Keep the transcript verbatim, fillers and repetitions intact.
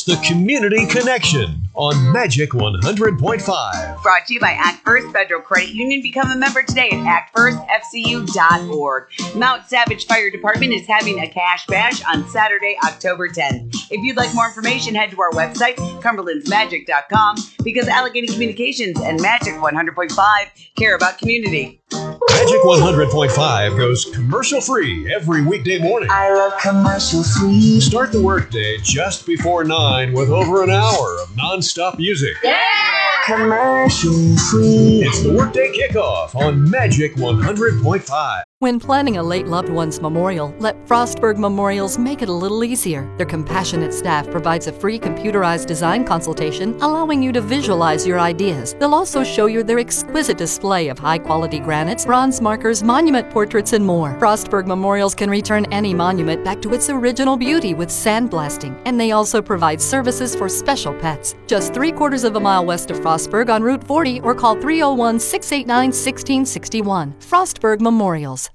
the Community Connection on Magic one hundred point five. Brought to you by Act First Federal Credit Union. Become a member today at act first f c u dot org. Mount Savage Fire Department is having a cash bash on Saturday, October tenth. If you'd like more information, head to our website, cumberlands magic dot com, because Allegheny Communications and Magic one hundred point five care about community. Magic one hundred point five goes commercial free every weekday morning. I love commercial free. Start the workday just before nine with over an hour of non-stop music. Yeah! Commercial free. It's the workday kickoff on Magic one hundred point five. When planning a late loved one's memorial, let Frostburg Memorials make it a little easier. Their compassionate staff provides a free computerized design consultation, allowing you to visualize your ideas. They'll also show you their exquisite display of high-quality granites, bronze markers, monument portraits, and more. Frostburg Memorials can return any monument back to its original beauty with sandblasting, and they also provide services for special pets. Just three quarters of a mile west of Frostburg on Route forty, or call three oh one, six eight nine, one six six one. Frostburg Memorials.